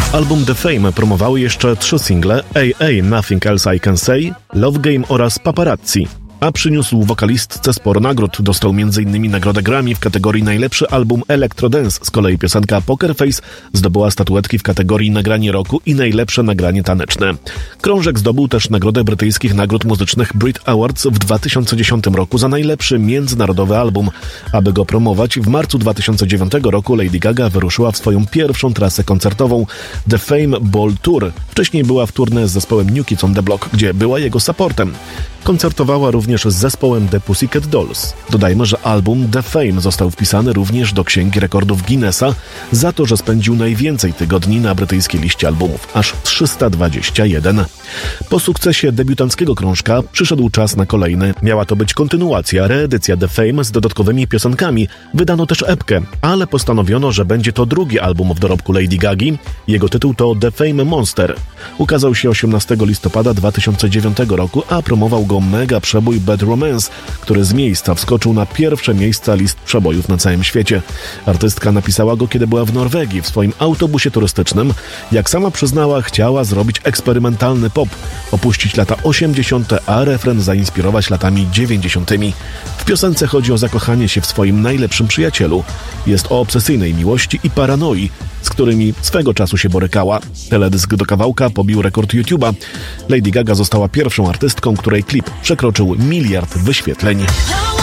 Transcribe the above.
Album The Fame promowały jeszcze 3 single: AA, Nothing Else I Can Say, Love Game oraz Paparazzi. A przyniósł wokalistce sporo nagród. Dostał m.in. nagrodę Grammy w kategorii Najlepszy album Electro-Dance. Z kolei piosenka Poker Face zdobyła statuetki w kategorii Nagranie roku i Najlepsze nagranie taneczne. Krążek zdobył też nagrodę brytyjskich nagród muzycznych Brit Awards w 2010 roku za najlepszy międzynarodowy album. Aby go promować, w marcu 2009 roku Lady Gaga wyruszyła w swoją pierwszą trasę koncertową The Fame Ball Tour. Wcześniej była w tournée z zespołem New Kids on the Block, gdzie była jego supportem. Koncertowała również z zespołem The Pussycat Dolls. Dodajmy, że album The Fame został wpisany również do Księgi Rekordów Guinnessa za to, że spędził najwięcej tygodni na brytyjskiej liście albumów, aż 321. Po sukcesie debiutanckiego krążka przyszedł czas na kolejny. Miała to być kontynuacja, reedycja The Fame z dodatkowymi piosenkami. Wydano też epkę, ale postanowiono, że będzie to drugi album w dorobku Lady Gagi. Jego tytuł to The Fame Monster. Ukazał się 18 listopada 2009 roku, a promował go mega przebój Bad Romance, który z miejsca wskoczył na pierwsze miejsca list przebojów na całym świecie. Artystka napisała go, kiedy była w Norwegii, w swoim autobusie turystycznym. Jak sama przyznała, chciała zrobić eksperymentalny pop, opuścić lata 80., a refren zainspirować latami 90. W piosence chodzi o zakochanie się w swoim najlepszym przyjacielu. Jest o obsesyjnej miłości i paranoi, z którymi swego czasu się borykała. Teledysk do kawałka pobił rekord YouTube'a. Lady Gaga została pierwszą artystką, której klip przekroczył 1 miliard wyświetleń.